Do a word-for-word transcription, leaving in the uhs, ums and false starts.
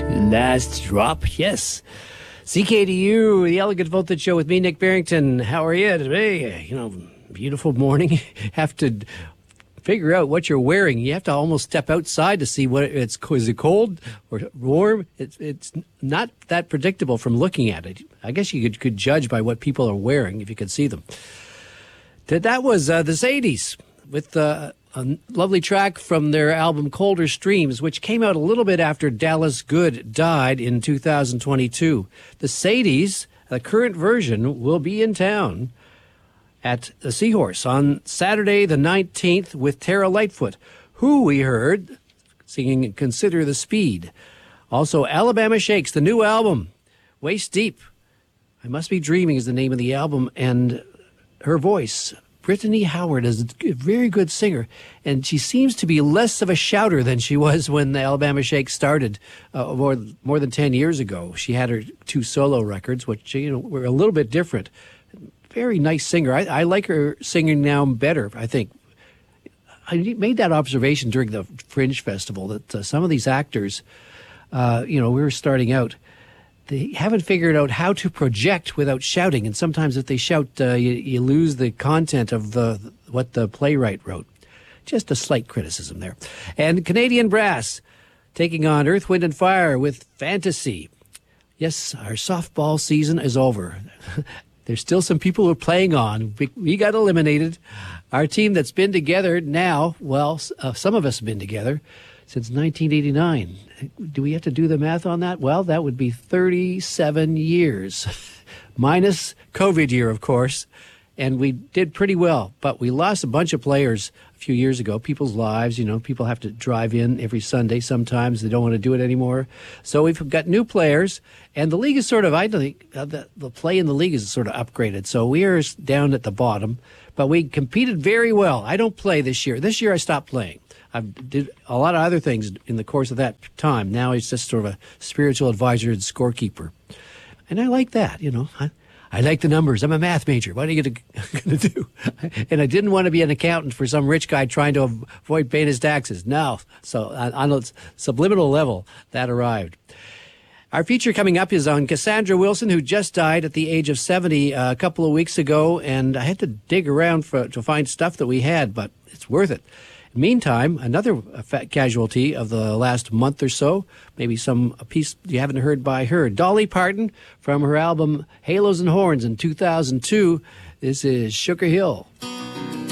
Last drop, yes. C K D U, the Elegant Voltage Show with me, Nick Barrington. How are you today? You know, beautiful morning. Have to figure out what you're wearing. You have to almost step outside to see what it's. Is it cold or warm? It's it's not that predictable from looking at it. I guess you could, could judge by what people are wearing if you could see them. That that was uh, the Sadies with uh, a lovely track from their album Colder Streams, which came out a little bit after Dallas Good died in two thousand twenty-two. The Sadies, the current version, will be in town at the Seahorse on Saturday the nineteenth with Tara Lightfoot, who we heard singing Consider the Speed. Also, Alabama Shakes, the new album, Waist Deep. I Must Be Dreaming is the name of the album, and her voice, Brittany Howard, is a very good singer, and she seems to be less of a shouter than she was when the Alabama Shakes started uh, more, more than ten years ago. She had her two solo records, which, you know, were a little bit different. Very nice singer. I, I like her singing now better, I think. I made that observation during the Fringe Festival that uh, some of these actors, uh, you know, we were starting out, they haven't figured out how to project without shouting. And sometimes if they shout, uh, you, you lose the content of the, what the playwright wrote. Just a slight criticism there. And Canadian Brass taking on Earth, Wind and Fire with Fantasy. Yes, our softball season is over. There's still some people who are playing on. We, we got eliminated. Our team that's been together now, well, uh, some of us have been together since nineteen eighty-nine. Do we have to do the math on that? Well, that would be thirty-seven years, minus COVID year, of course. And we did pretty well, but we lost a bunch of players a few years ago. People's lives, you know, people have to drive in every Sunday sometimes. They don't want to do it anymore. So we've got new players, and the league is sort of, I think, uh, the, the play in the league is sort of upgraded. So we are down at the bottom, but we competed very well. I don't play this year. This year I stopped playing. I did a lot of other things in the course of that time. Now he's just sort of a spiritual advisor and scorekeeper. And I like that, you know. I, I like the numbers. I'm a math major. What are you going to do? And I didn't want to be an accountant for some rich guy trying to avoid paying his taxes. No. So on a subliminal level, that arrived. Our feature coming up is on Cassandra Wilson, who just died at the age of seventy uh, a couple of weeks ago. And I had to dig around for, to find stuff that we had, but it's worth it. Meantime, another casualty of the last month or so, maybe some a piece you haven't heard by her, Dolly Parton, from her album Halos and Horns in two thousand two. This is Sugar Hill.